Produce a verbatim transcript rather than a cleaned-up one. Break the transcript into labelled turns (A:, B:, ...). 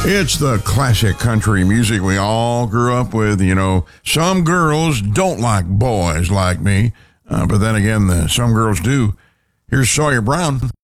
A: It's the classic country music we all grew up with. You know, some girls don't like boys like me, uh, but then again, the, some girls do. Here's Sawyer Brown.